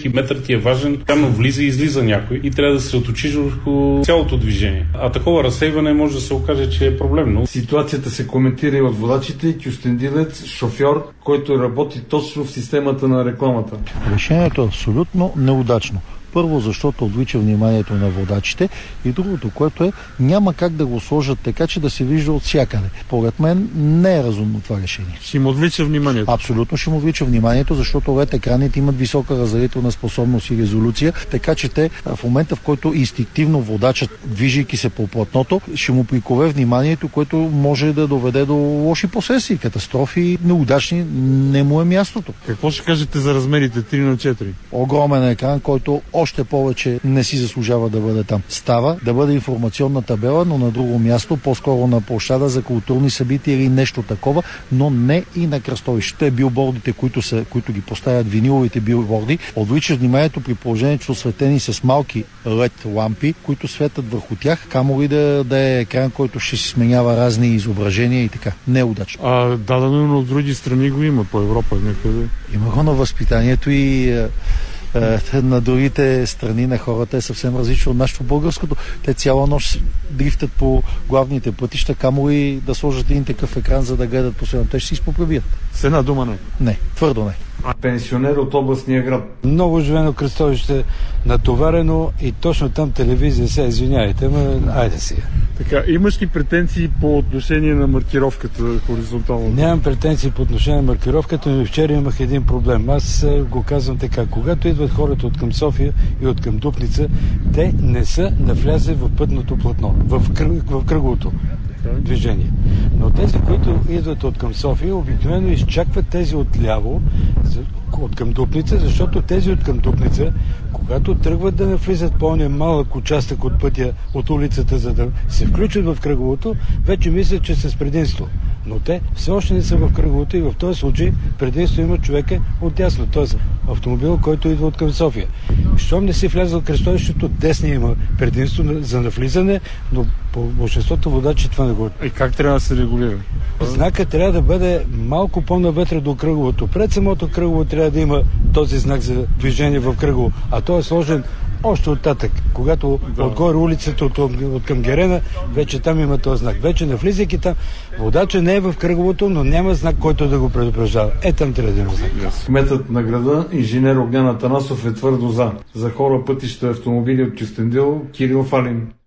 всеки метър ти е важен, там влиза и излиза някой и трябва да се оточиш върху цялото движение. А такова разсейване може да се окаже, че е проблемно. Ситуацията се коментира и от водачите, кюстендилец, шофьор, който работи точно в системата на рекламата. Решението е абсолютно неудачно. Първо, защото отвлича вниманието на водачите и другото, което е, няма как да го сложат така, че да се вижда от всякъде. Поред мен не е разумно това решение. Ще му отвлича вниманието? Абсолютно ще му отвлича вниманието, защото LED екраните имат висока разделителна способност и резолюция, така че те в момента, в който инстинктивно водачът, движейки се по платното, ще му прикове вниманието, което може да доведе до лоши последствия, катастрофи, неудачни, не му е мястото. Какво ще кажете за размерите 3x4? Огромен екран, който още повече не си заслужава да бъде там. Става да бъде информационна табела, но на друго място, по-скоро на площада за културни събития или нещо такова, но не и на кръстовищата. Билбордите, които ги поставят, виниловите билборди, отвличат вниманието при положение, че осветени с малки LED лампи, които светят върху тях, камо ли да е екран, който ще си сменява разни изображения и така. Неудачно. Дадено от други страни го има по Европа някъде. Има го на възпитанието и на другите страни на хората е съвсем различно от нашето българското. Те цяла нощ дрифтат по главните пътища, камо и да сложат един такъв екран, за да гледат последно. Те ще си изпопребият. С една дума не? Не, твърдо не. Пенсионер от областния град. Много оживено кръстовище, натоварено и точно там телевизия се извиняйте, айде си. Така, имаш ли претенции по отношение на маркировката хоризонтално? Нямам претенции по отношение на маркировката, но вчера имах един проблем. Аз го казвам така, когато идват хората от към София и от към Дупница, те не са навлязли в пътното платно, в кръговото движение. Но тези, които идват от към София, обикновено изчакват тези отляво, от към Дупница, защото тези от към Дупница, когато тръгват да навлизат по ония малък участък от пътя, от улицата, за да се включат в кръговото, вече мислят, че са с предимство. Но те все още не са в кръговото и в този случай предимство има човека отдясно, т.е. автомобил, който идва от към София. Щом не си влязъл в кръстовището, десния има предимство за навлизане, но по большинството водачи това не го... И как трябва да се регулира? Знакът трябва да бъде малко по-навътре до кръговото. Пред самото кръгово трябва да има този знак за движение в кръгово, а той е сложен още оттатък. Когато отгоре улицата от към Герена, вече там има този знак. Вече навлизайки там, водача не е в кръговото, но няма знак, който да го предупреждава. Там трябва да има знак. Кметът на града, инженер Огнян Атанасов, е твърдо за хора, пътища, автомобили от Кюстендил, Кирил Фалин.